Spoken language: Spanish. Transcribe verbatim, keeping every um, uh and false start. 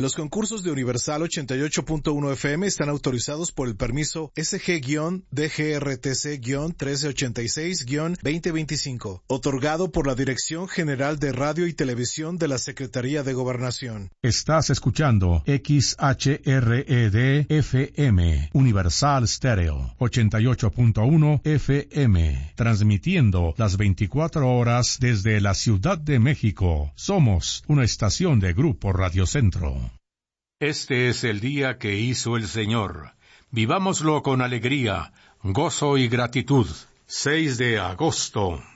Los concursos de Universal ochenta y ocho punto uno F M están autorizados por el permiso S G D G R T C trece ochenta y seis veinte veinticinco, otorgado por la Dirección General de Radio y Televisión de la Secretaría de Gobernación. Estás escuchando X H R E D F M, Universal Stereo, ochenta y ocho punto uno F M, transmitiendo las veinticuatro horas desde la Ciudad de México. Somos una estación de Grupo Radio Centro. Este es el día que hizo el Señor. Vivámoslo con alegría, gozo y gratitud. seis de agosto.